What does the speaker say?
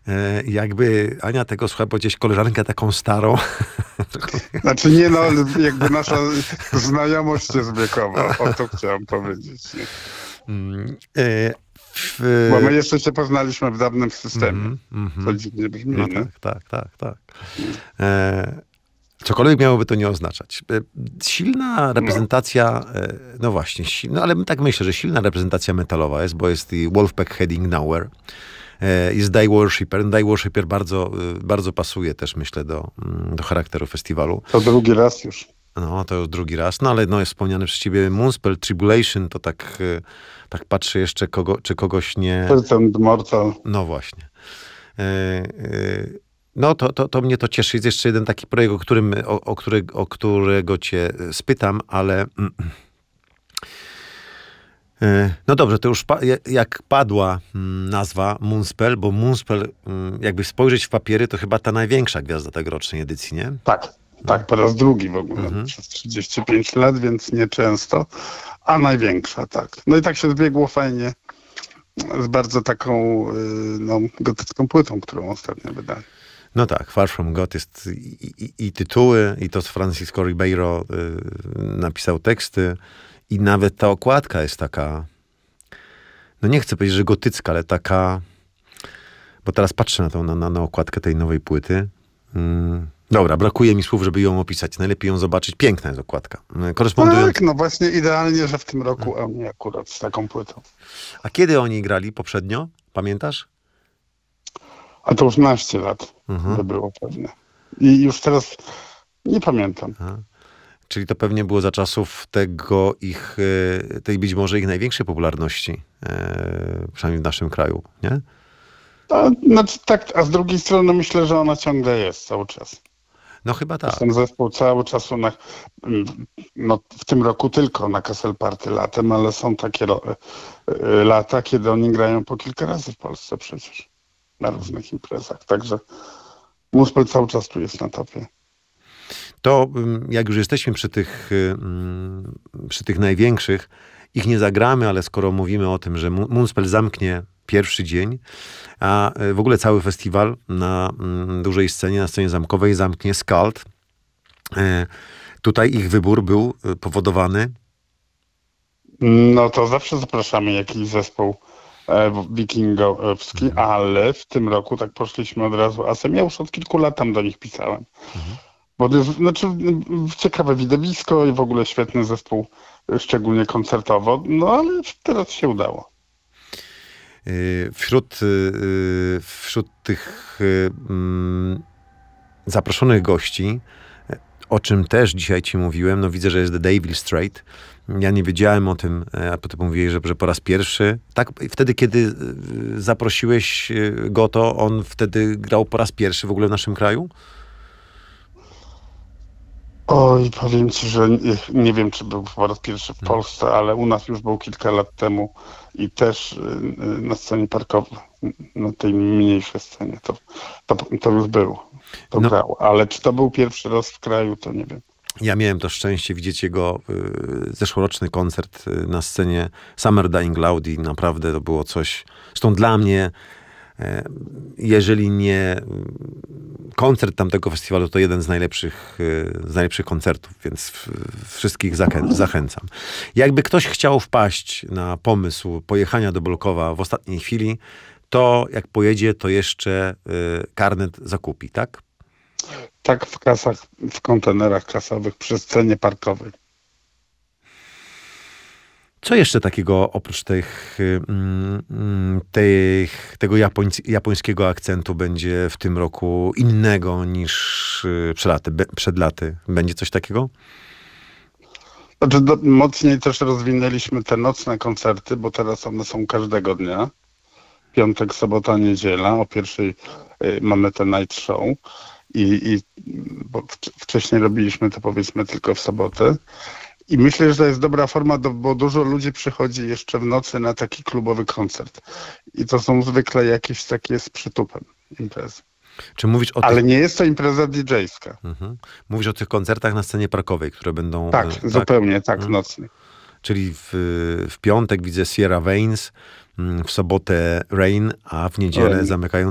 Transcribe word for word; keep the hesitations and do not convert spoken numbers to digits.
E, jakby Ania tego słucha, bo gdzieś koleżankę taką starą. Znaczy nie no, ale jakby nasza znajomość jest wiekowa, o to chciałem powiedzieć. Nie? Mm, e, w... Bo my jeszcze się poznaliśmy w dawnym systemie. Mm, mm, To dziwnie brzmi, no nie? tak, tak, tak, tak. E, cokolwiek miałoby to nie oznaczać. E, silna reprezentacja, e, no właśnie, silna, ale tak myślę, że silna reprezentacja metalowa jest, bo jest i Wolfpack Heading Nowhere, e, jest Die Worshipper. Die Worshipper bardzo, e, bardzo pasuje też, myślę, do, do charakteru festiwalu. To drugi raz już. No, to już drugi raz. No, ale no, jest wspomniany przez ciebie Moonspell, Tribulation, to tak, e, tak patrzę jeszcze, kogo, czy kogoś nie... Percent Mortal. No właśnie. E, e, no to, to, to mnie to cieszy. Jest jeszcze jeden taki projekt, o, którym, o, o, który, o którego cię spytam, ale... E, no dobrze, to już pa, jak padła nazwa Moonspell, bo Moonspell, jakby spojrzeć w papiery, to chyba ta największa gwiazda tegorocznej edycji, nie? Tak, tak, po raz drugi w ogóle. Mhm. Przez trzydzieści pięć lat, więc nieczęsto. A największa, tak. No i tak się zbiegło fajnie z bardzo taką no, gotycką płytą, którą ostatnio wydali. No tak, Far From God jest i, i, i tytuły, i to Francisco Ribeiro y, napisał teksty, i nawet ta okładka jest taka, no nie chcę powiedzieć, że gotycka, ale taka, bo teraz patrzę na tą, na, na okładkę tej nowej płyty. Mm. Dobra, brakuje mi słów, żeby ją opisać. Najlepiej ją zobaczyć. Piękna jest okładka. Korespondując... Tak, no właśnie idealnie, że w tym roku oni akurat z taką płytą. A kiedy oni grali poprzednio? Pamiętasz? A to już naście lat mhm. by było pewnie. I już teraz nie pamiętam. Aha. Czyli to pewnie było za czasów tego ich, tej być może ich największej popularności, e, przynajmniej w naszym kraju, nie? A, znaczy, tak, a z drugiej strony myślę, że ona ciągle jest cały czas. No chyba tak. Ten zespół cały czas na, no, w tym roku tylko na Castle Party latem, ale są takie lata, kiedy oni grają po kilka razy w Polsce przecież. Na różnych imprezach. Także Moonspell cały czas tu jest na topie. To jak już jesteśmy przy tych, przy tych największych, ich nie zagramy, ale skoro mówimy o tym, że Moonspell zamknie pierwszy dzień, a w ogóle cały festiwal na dużej scenie, na scenie zamkowej zamknie Skald. Tutaj ich wybór był powodowany. No to zawsze zapraszamy jakiś zespół wikingowski, mhm. ale w tym roku tak poszliśmy od razu. A sam ja już od kilku lat tam do nich pisałem. Mhm. Bo to jest, znaczy, ciekawe widowisko i w ogóle świetny zespół, szczególnie koncertowo, no ale teraz się udało. Wśród, wśród tych zaproszonych gości, o czym też dzisiaj ci mówiłem, no widzę, że jest The Devil Straight. Ja nie wiedziałem o tym, a potem mówiłeś, że, że po raz pierwszy. Tak, wtedy, kiedy zaprosiłeś go, to on wtedy grał po raz pierwszy w ogóle w naszym kraju? Oj, powiem ci, że nie, nie wiem, czy był po raz pierwszy w Polsce, ale u nas już był kilka lat temu i też na scenie parkowej, na tej mniejszej scenie, to, to, to już był, to no. grał. Ale czy to był pierwszy raz w kraju, to nie wiem. Ja miałem to szczęście widzieć jego y, zeszłoroczny koncert y, na scenie Summer Dying Loud i naprawdę to było coś, zresztą dla mnie, y, jeżeli nie koncert tamtego festiwalu, to jeden z najlepszych, y, z najlepszych koncertów, więc w, wszystkich zachę- zachęcam. Jakby ktoś chciał wpaść na pomysł pojechania do Bolkowa w ostatniej chwili, to jak pojedzie, to jeszcze y, karnet zakupi, tak? Tak, w kasach, w kontenerach kasowych przy scenie parkowej. Co jeszcze takiego oprócz tych, tych, tego japońs- japońskiego akcentu będzie w tym roku innego niż przed laty? Przed laty? Będzie coś takiego? Znaczy, do, mocniej też rozwinęliśmy te nocne koncerty, bo teraz one są każdego dnia. Piątek, sobota, niedziela. O pierwszej y, mamy te night show. I, i bo wcześniej robiliśmy to powiedzmy tylko w sobotę. I myślę, że to jest dobra forma, do, bo dużo ludzi przychodzi jeszcze w nocy na taki klubowy koncert. I to są zwykle jakieś takie z przytupem imprezy. Czy mówisz o Ale tych... nie jest to impreza didżejska. Mhm. Mówisz o tych koncertach na scenie parkowej, które będą... Tak, tak? zupełnie, tak, mhm. nocnych. Czyli w, w piątek widzę Sierra Veins, w sobotę Rain, a w niedzielę Rain. zamykają